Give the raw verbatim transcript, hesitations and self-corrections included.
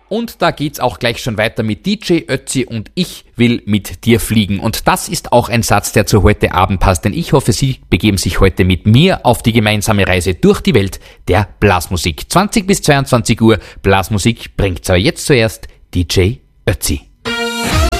Und da geht's auch gleich schon weiter mit D J Ötzi und ich will mit dir fliegen. Und das ist auch ein Satz, der zu heute Abend passt, denn ich hoffe, Sie begeben sich heute mit mir auf die gemeinsame Reise durch die Welt der Blasmusik. zwanzig bis zweiundzwanzig Uhr Blasmusik bringt's. Aber jetzt zuerst D J Ötzi.